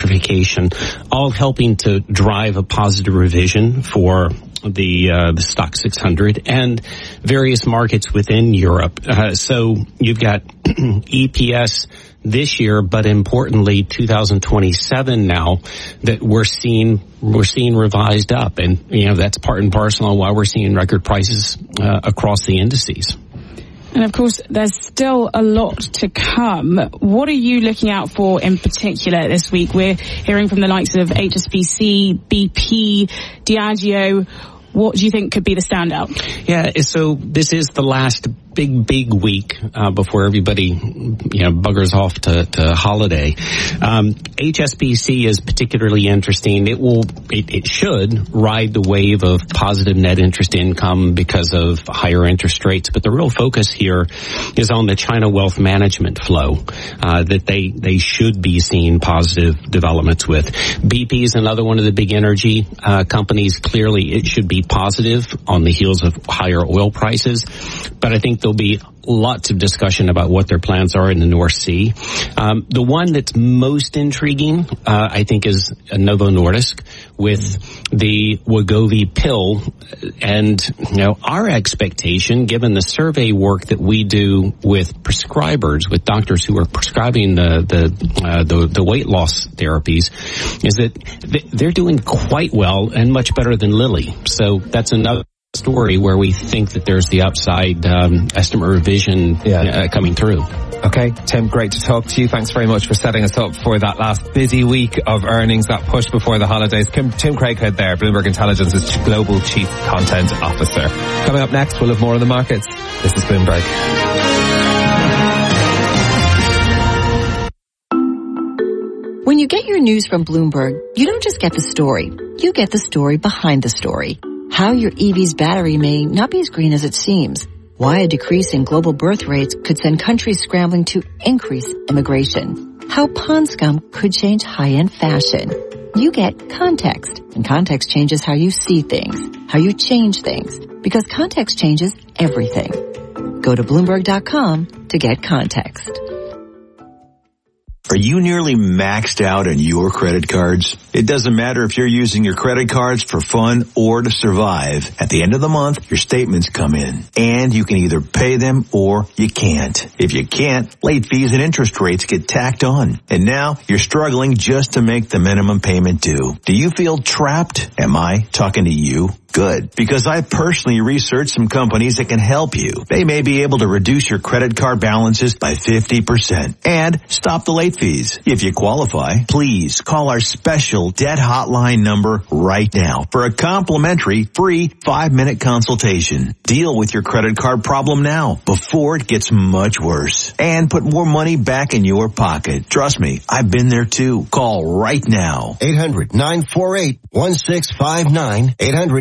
electrification, all helping to drive a positive revision for the stock 600 and various markets within Europe. So you've got EPS this year, but importantly 2027 now that we're seeing revised up, and that's part and parcel on why we're seeing record prices across the indices. And of course, there's still a lot to come. What are you looking out for in particular this week? We're hearing from the likes of HSBC, BP, Diageo. What do you think could be the standout? Yeah, so this is the last big week before everybody buggers off to holiday. HSBC is particularly interesting. It should ride the wave of positive net interest income because of higher interest rates, but the real focus here is on the China wealth management flow that they should be seeing positive developments with. BP is another one of the big energy companies. Clearly it should be positive on the heels of higher oil prices, but I think there'll be lots of discussion about what their plans are in the North Sea. The one that's most intriguing, I think, is Novo Nordisk with the Wegovy pill. And, our expectation, given the survey work that we do with prescribers, with doctors who are prescribing the weight loss therapies, is that they're doing quite well and much better than Lilly. So that's another story where we think that there's the upside estimate revision coming through. Okay, Tim, great to talk to you. Thanks very much for setting us up for that last busy week of earnings, that push before the holidays. Tim Craighead there, Bloomberg Intelligence's Global Chief Content Officer. Coming up next, we'll have more on the markets. This is Bloomberg. When you get your news from Bloomberg, you don't just get the story. You get the story behind the story. How your EV's battery may not be as green as it seems. Why a decrease in global birth rates could send countries scrambling to increase immigration. How pond scum could change high-end fashion. You get context, and context changes how you see things, how you change things, because context changes everything. Go to Bloomberg.com to get context. Are you nearly maxed out on your credit cards? It doesn't matter if you're using your credit cards for fun or to survive. At the end of the month, your statements come in, and you can either pay them or you can't. If you can't, late fees and interest rates get tacked on. And now you're struggling just to make the minimum payment due. Do you feel trapped? Am I talking to you? Good, because I personally researched some companies that can help you. They may be able to reduce your credit card balances by 50% and stop the late fees. If you qualify, please call our special debt hotline number right now for a complimentary free 5-minute consultation. Deal with your credit card problem now before it gets much worse and put more money back in your pocket. Trust me, I've been there too. Call right now. 800-948-1659.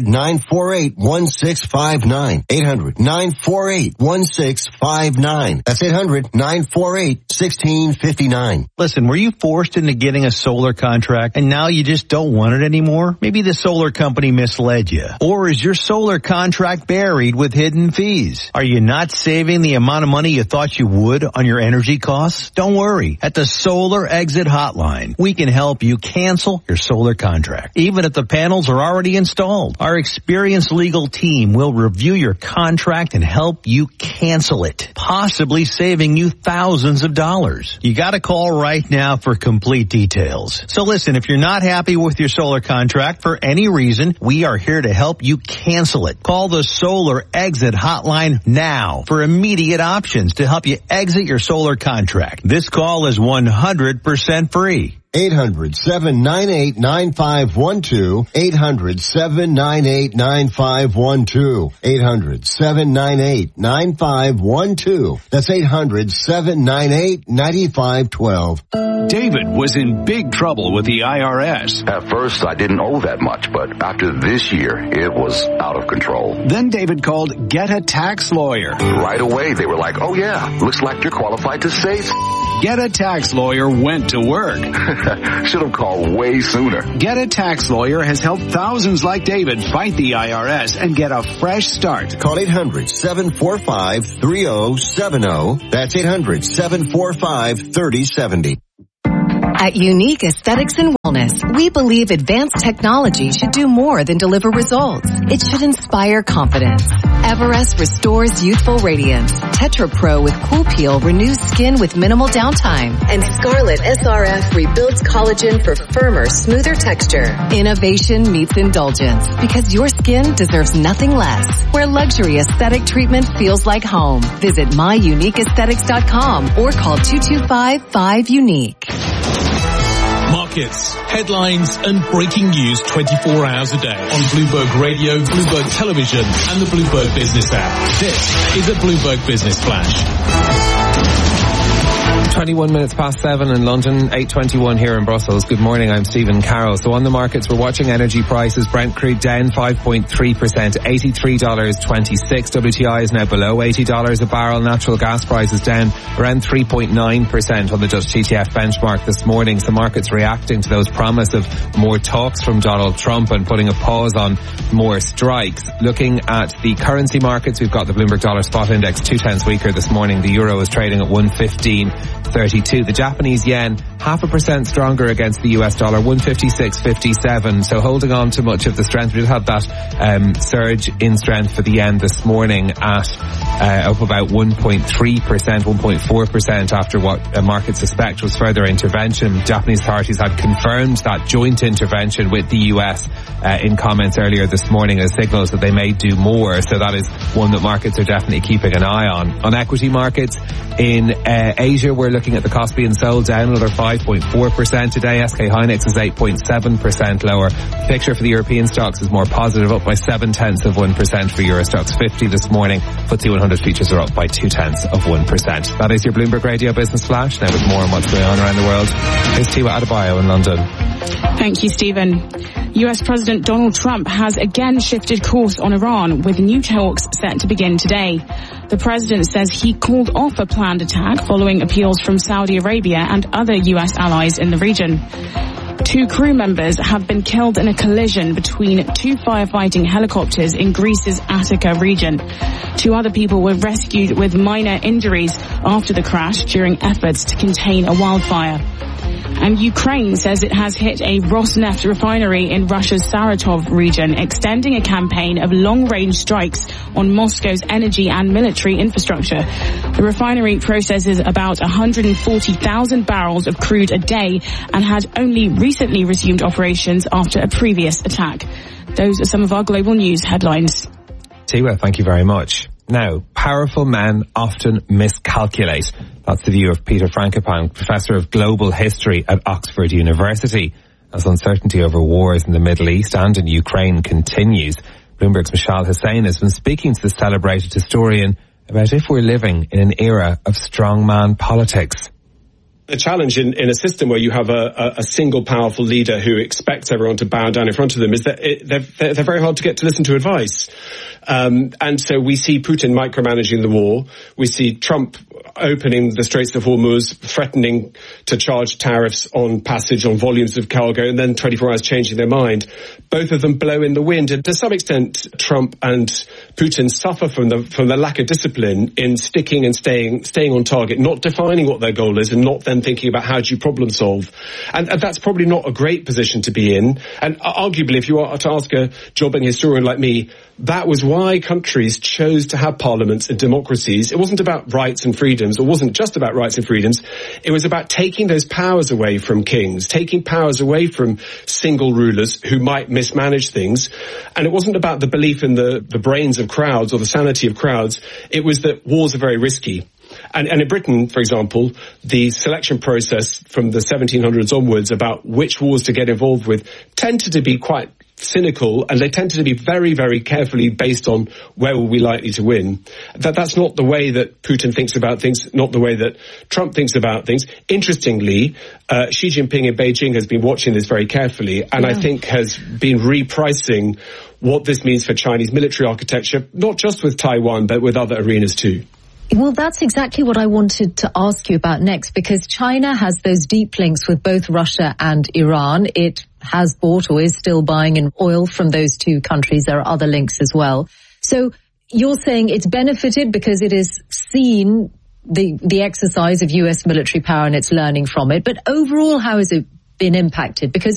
800-948-1659. 800-948-1659. That's 800-948-1659. Listen, were you forced into getting a solar contract and now you just don't want it anymore? Maybe the solar company misled you. Or is your solar contract buried with hidden fees? Are you not saving the amount of money you thought you would on your energy costs? Don't worry. At the Solar Exit Hotline, we can help you cancel your solar contract, even if the panels are already installed. Our experienced legal team will review your contract and help you cancel it, possibly saving you thousands of dollars. You got to call right now for complete details. So listen, if you're not happy with your solar contract for any reason, we are here to help you cancel it. Call the Solar Exit Hotline now for immediate options to help you exit your solar contract. This call is 100% free. 800-798-9512. 800-798-9512. 800-798-9512. That's 800-798-9512. David was in big trouble with the IRS. At first, I didn't owe that much, but after this year, it was out of control. Then David called Get a Tax Lawyer. Right away, they were like, oh yeah, looks like you're qualified to save. Get a Tax Lawyer went to work. Should have called way sooner. Get a Tax Lawyer has helped thousands like David fight the IRS and get a fresh start. Call 800-745-3070. That's 800-745-3070. At Unique Aesthetics and Wellness, we believe advanced technology should do more than deliver results. It should inspire confidence. Everest restores youthful radiance. Tetra Pro with Cool Peel renews skin with minimal downtime. And Scarlet SRF rebuilds collagen for firmer, smoother texture. Innovation meets indulgence because your skin deserves nothing less. Where luxury aesthetic treatment feels like home. Visit myuniqueaesthetics.com or call 225-5UNIQUE. Markets, headlines and breaking news 24 hours a day on Bloomberg Radio, Bloomberg Television and the Bloomberg Business app. This is a Bloomberg Business Flash. 21 minutes past 7 in London, 8:21 here in Brussels. Good morning, I'm Stephen Carroll. So on the markets, we're watching energy prices. Brent crude down 5.3%, $83.26. WTI is now below $80 a barrel. Natural gas prices down around 3.9% on the Dutch TTF benchmark this morning. So markets reacting to those promise of more talks from Donald Trump and putting a pause on more strikes. Looking at the currency markets, we've got the Bloomberg Dollar Spot Index 0.2 weaker this morning. The euro is trading at 115.32. The Japanese yen 0.5% stronger against the US dollar, 156.57. So holding on to much of the strength. We did have that surge in strength for the yen this morning at up about 1.3%, 1.4% after what markets suspect was further intervention. Japanese authorities had confirmed that joint intervention with the US in comments earlier this morning as signals that they may do more. So that is one that markets are definitely keeping an eye on. On equity markets in Asia, we're looking at the Kospi and Seoul down another 5.4% today. SK Hynix is 8.7% lower. The picture for the European stocks is more positive, up by 0.7% for Euro Stocks 50 this morning. FTSE 100 futures are up by 0.2%. That is your Bloomberg Radio Business Flash. Now with more on what's going on around the world, here's Tiwa Adebayo in London. Thank you, Stephen. US President Donald Trump has again shifted course on Iran, with new talks set to begin today. The president says he called off a planned attack following appeals from Saudi Arabia and other US allies in the region. 2 crew members have been killed in a collision between 2 firefighting helicopters in Greece's Attica region. 2 other people were rescued with minor injuries after the crash during efforts to contain a wildfire. And Ukraine says it has hit a Rosneft refinery in Russia's Saratov region, extending a campaign of long-range strikes on Moscow's energy and military infrastructure. The refinery processes about 140,000 barrels of crude a day and had only recently resumed operations after a previous attack. Those are some of our global news headlines. Tiwa, thank you very much. Now, powerful men often miscalculate. That's the view of Peter Frankopan, Professor of Global History at Oxford University. As uncertainty over wars in the Middle East and in Ukraine continues, Bloomberg's Mishal Hussain has been speaking to the celebrated historian about if we're living in an era of strongman politics. The challenge in a system where you have a single powerful leader who expects everyone to bow down in front of them is that they're very hard to get to listen to advice. And so we see Putin micromanaging the war. We see Trump opening the Straits of Hormuz, threatening to charge tariffs on passage on volumes of cargo, and then 24 hours changing their mind. Both of them blow in the wind. And to some extent, Trump and Putin suffer from the lack of discipline in sticking and staying on target, not defining what their goal is and not then thinking about how do you problem solve. And that's probably not a great position to be in. And arguably, if you are to ask a jobbing historian like me, that was why countries chose to have parliaments and democracies. It wasn't about rights and freedoms, or wasn't just about rights and freedoms. It was about taking those powers away from kings, taking powers away from single rulers who might mismanage things. And it wasn't about the belief in the brains of crowds or the sanity of crowds. It was that wars are very risky. And in Britain, for example, the selection process from the 1700s onwards about which wars to get involved with tended to be quite cynical, and they tended to be very, very carefully based on where were we likely to win. That's not the way that Putin thinks about things, not the way that Trump thinks about things. Interestingly, Xi Jinping in Beijing has been watching this very carefully, and I think has been repricing what this means for Chinese military architecture, not just with Taiwan, but with other arenas too. Well, that's exactly what I wanted to ask you about next, because China has those deep links with both Russia and Iran. It has bought or is still buying in oil from those 2 countries. There are other links as well. So you're saying it's benefited because it is seen the exercise of US military power and its learning from it. But overall, how has it been impacted? Because